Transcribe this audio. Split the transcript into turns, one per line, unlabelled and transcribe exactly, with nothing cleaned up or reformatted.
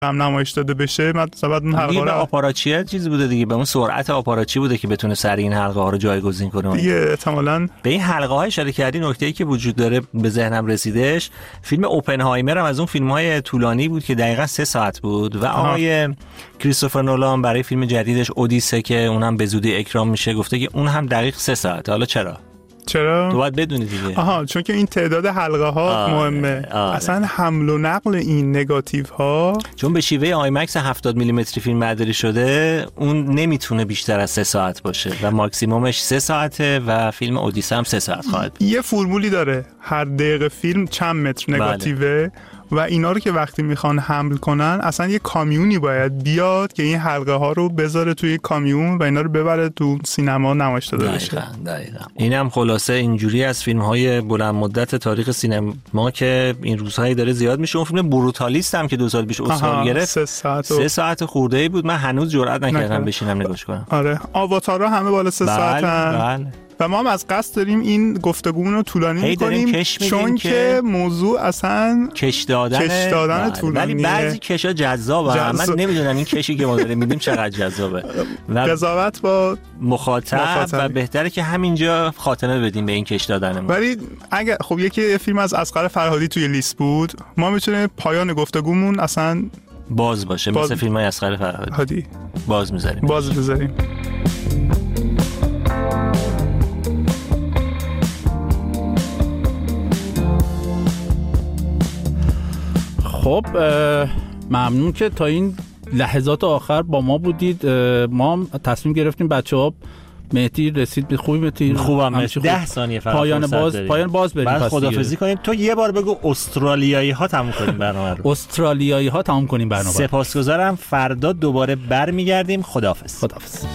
هم نمایش داده بشه، مثلا بعد اون حلقه
رو آپاراچی چیزی بوده دیگه، به اون سرعت آپاراچی بوده که بتونه سریع این حلقه ها رو جایگزین کنه
دیگه. احتمالاً
به این حلقه های اشاره کردی. نکته‌ای که وجود داره به ذهنم رسیدش، فیلم اوپنهایمر هم از اون فیلم‌های طولانی بود که دقیقاً سه ساعت بود و آقای کریستوفر نولان برای فیلم جدیدش اودیسه که اونم به زودی اکرام میشه گفته که اون هم دقیق سه ساعت. حالا چرا؟
چرا؟
تو باید بدونی دیگه.
آها، چون که این تعداد حلقه ها
آره،
مهمه.
آره.
اصلا حمل و نقل این نگاتیو ها،
چون به شیوه آیمکس هفتاد میلیمتری فیلم برداری شده، اون نمیتونه بیشتر از سه ساعت باشه و ماکسیمومش سه ساعته و فیلم اودیسه هم سه ساعت خواهد بود.
یه فرمولی داره، هر دقیقه فیلم چند متر نگاتیوه. بله. و اینا رو که وقتی میخوان حمل کنن، اصلا یه کامیونی باید بیاد که این حلقه ها رو بذاره توی کامیون و اینا رو ببره تو سینما نمایش داده بشه.
دقیقاً دقیقاً. اینم خلاصه اینجوری از فیلم های بلند مدت تاریخ سینما که این روزهای داره زیاد میشه. اون فیلم بروتالیست هم که دو سال پیش اسکار گرفت، سه ساعت و... سه ساعت خورده‌ای بود. من هنوز جرئت نکردم بشینم نگاش کنم.
آره، آواتارها همه بالا سه
بله،
ساعتن.
بله.
و ما هم از قصد داریم این گفتگومون رو طولانی می‌کنیم چون که موضوع اصلا
کش دادن
کش دادن طولانیه.
ولی بعضی کشا جذابه. جذاب. من نمیدونم این کشی که ما داریم میدیم چقدر جذابه.
قضاوت با
مخاطب, مخاطب و بهتره که همینجا خاتمه بدیم به این کش دادنمون.
ولی اگه خب یکی فیلم از اصغر فرهادی توی لیست بود، ما میتونیم پایان گفتگومون اصلا
باز باشه، باز... مثل فیلم‌های اصغر فرهادی باز می‌ذاریم.
باز می‌ذاریم.
خب ممنون که تا این لحظات آخر با ما بودید. ما تصمیم گرفتیم بچه‌ها، مهدی رسید به خوبی مهدی
خوبم مهدی ده ثانیه فقط
پایان باز داریم. پایان باز بریم
بعد خدافظی کنیم. تو یه بار بگو استرالیایی ها تموم کنیم برنامه رو.
استرالیایی ها تموم کنیم برنامه.
سپاسگزارم. فردا دوباره برمیگردیم. خداحافظ.
خداحافظ.